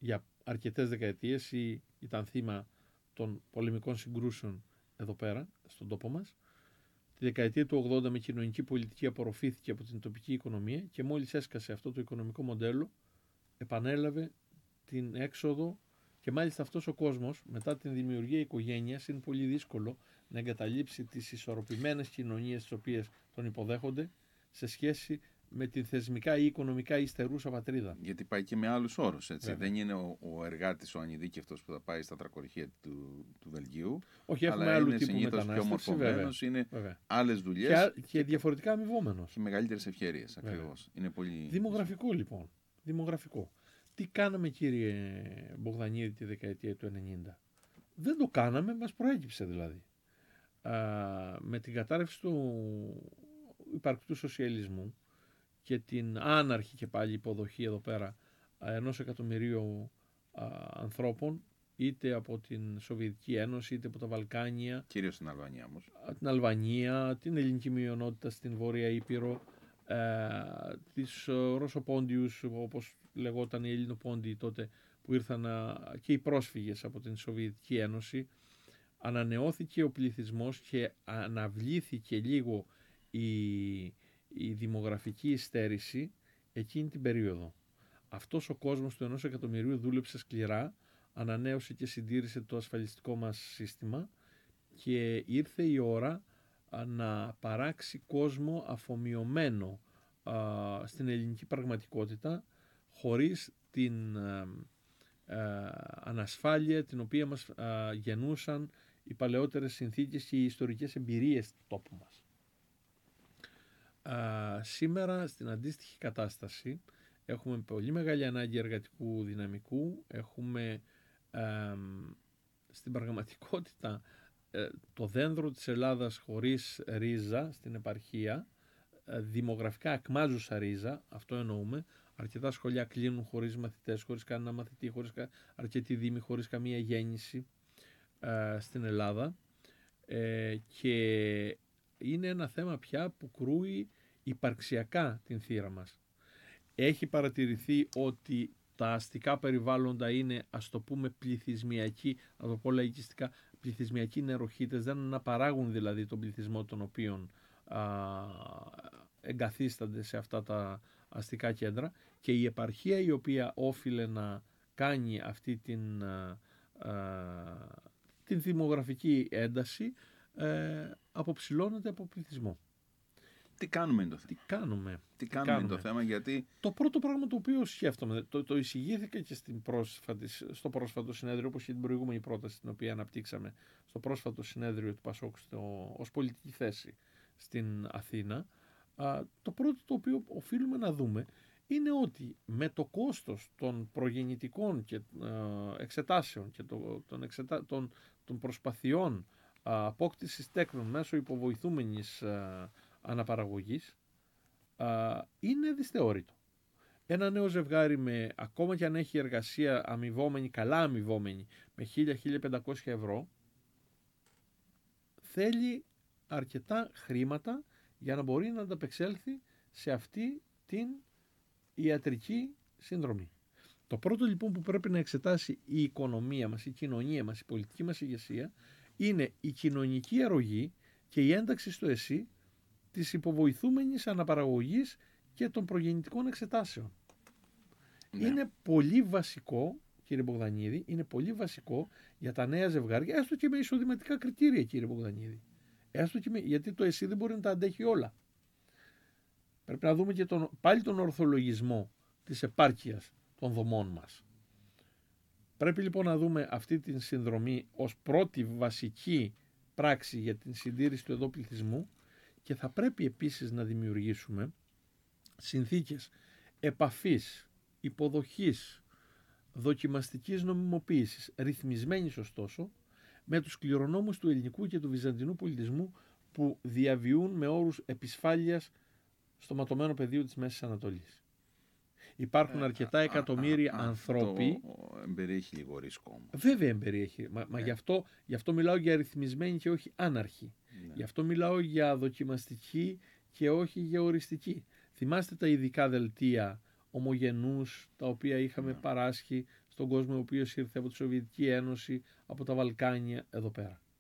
για αρκετές δεκαετίες ή ήταν θύμα των πολεμικών συγκρούσεων εδώ πέρα, στον τόπο μας. Τη δεκαετία του 80 με κοινωνική πολιτική απορροφήθηκε από την τοπική οικονομία και μόλις έσκασε αυτό το οικονομικό μοντέλο, επανέλαβε την έξοδο και μάλιστα αυτός ο κόσμος μετά την δημιουργία οικογένειας είναι πολύ δύσκολο να εγκαταλείψει τις ισορροπημένες κοινωνίες τις οποίες τον υποδέχονται σε σχέση με την θεσμικά ή οικονομικά υστερούσα πατρίδα. Γιατί πάει και με άλλους όρους, έτσι. Βέβαια. Δεν είναι ο εργάτης, ο ανειδίκευτος που θα πάει στα τρακοριχεία του Βελγίου. Όχι, έχουμε αλλά άλλου είναι τύπου συνήθως πιο μετανάστευση, μορφωμένος, είναι βέβαια. άλλες δουλειές Και διαφορετικά αμοιβόμενος. και μεγαλύτερες ευκαιρίες, ακριβώς. Είναι πολύ... Δημογραφικό λοιπόν. Δημογραφικό. Τι κάναμε, κύριε Μπογδανίδη, τη δεκαετία του 90? Δεν το κάναμε, μας προέκυψε δηλαδή. Με την κατάρρευση του υπαρκτού σοσιαλισμού και την άναρχη και πάλι υποδοχή εδώ πέρα 1.000.000 ανθρώπων, είτε από την Σοβιετική Ένωση, είτε από τα Βαλκάνια. Κυρίως στην Αλβανία όμως. Την Αλβανία, την ελληνική μειονότητα στην Βόρεια Ήπειρο, τις Ρωσοπόντιους, όπως λεγόταν οι Ελληνοπόντιοι τότε, που ήρθαν και οι πρόσφυγες από την Σοβιετική Ένωση. Ανανεώθηκε ο πληθυσμός και αναβλήθηκε λίγο η δημογραφική υστέρηση εκείνη την περίοδο. Αυτός ο κόσμος του 1.000.000 δούλεψε σκληρά, ανανέωσε και συντήρησε το ασφαλιστικό μας σύστημα και ήρθε η ώρα να παράξει κόσμο αφομοιωμένο στην ελληνική πραγματικότητα, χωρίς την ανασφάλεια την οποία μας γεννούσαν οι παλαιότερες συνθήκες και οι ιστορικές εμπειρίες του τόπου μας. Σήμερα στην αντίστοιχη κατάσταση έχουμε πολύ μεγάλη ανάγκη εργατικού δυναμικού, έχουμε στην πραγματικότητα το δένδρο της Ελλάδας χωρίς ρίζα στην επαρχία, δημογραφικά ακμάζουσα ρίζα, αυτό εννοούμε. Αρκετά σχολεία κλείνουν χωρίς μαθητές, χωρίς κανένα μαθητή, αρκετοί δήμοι χωρίς καμία γέννηση στην Ελλάδα, και είναι ένα θέμα πια που κρούει υπαρξιακά την θύρα μας. Έχει παρατηρηθεί ότι τα αστικά περιβάλλοντα είναι, ας το πούμε, πληθυσμιακοί, να το πω λαϊκιστικά, πληθυσμιακοί νεροχύτες, δεν αναπαράγουν δηλαδή τον πληθυσμό των οποίων εγκαθίστανται σε αυτά τα αστικά κέντρα, και η επαρχία η οποία όφιλε να κάνει αυτή την δημογραφική ένταση αποψηλώνεται από πληθυσμό. Τι κάνουμε είναι το θέμα, γιατί... Το πρώτο πράγμα το οποίο σκέφτομαι, το εισηγήθηκα και στο πρόσφατο συνέδριο, όπως και την προηγούμενη πρόταση την οποία αναπτύξαμε στο πρόσφατο συνέδριο του ΠΑΣΟΚ ως πολιτική θέση στην Αθήνα. Το πρώτο το οποίο οφείλουμε να δούμε είναι ότι με το κόστος των προγεννητικών και εξετάσεων και των προσπαθειών απόκτησης τέκνων μέσω υποβοηθούμενης αναπαραγωγής είναι δυσθεώρητο. Ένα νέο ζευγάρι, ακόμα και αν έχει εργασία αμοιβόμενη, καλά αμοιβόμενη, με 1.000-1.500 ευρώ, θέλει αρκετά χρήματα για να μπορεί να ανταπεξέλθει σε αυτή την ιατρική συνδρομή. Το πρώτο λοιπόν που πρέπει να εξετάσει η οικονομία μας, η κοινωνία μας, η πολιτική μας ηγεσία, είναι η κοινωνική αρρωγή και η ένταξη στο ΕΣΥ της υποβοηθούμενης αναπαραγωγής και των προγεννητικών εξετάσεων. Ναι. Είναι πολύ βασικό, κύριε Μπογδανίδη, είναι πολύ βασικό για τα νέα ζευγάρια, έστω και με εισοδηματικά κριτήρια, κύριε Μπογδανίδη. Γιατί το ΕΣΥ δεν μπορεί να τα αντέχει όλα. Πρέπει να δούμε και πάλι τον ορθολογισμό της επάρκειας των δομών μας. Πρέπει λοιπόν να δούμε αυτή την συνδρομή ως πρώτη βασική πράξη για την συντήρηση του εδώ πληθυσμού, και θα πρέπει επίσης να δημιουργήσουμε συνθήκες επαφής, υποδοχής, δοκιμαστικής νομιμοποίησης, ρυθμισμένης ωστόσο, με τους κληρονόμους του ελληνικού και του βυζαντινού πολιτισμού που διαβιούν με όρους επισφάλειας στο ματωμένο πεδίο της Μέσης Ανατολής. Υπάρχουν αρκετά εκατομμύρια ανθρώποι. Εμπεριέχει λίγο ρίσκο όμως. Βέβαια εμπεριέχει. Γι' αυτό μιλάω για ρυθμισμένη και όχι άναρχη. Ναι. Γι' αυτό μιλάω για δοκιμαστική και όχι για οριστική. Θυμάστε τα ειδικά δελτία ομογενούς τα οποία είχαμε παράσχει στον κόσμο ο οποίος ήρθε από τη Σοβιετική Ένωση, από τα Βαλκάνια εδώ πέρα.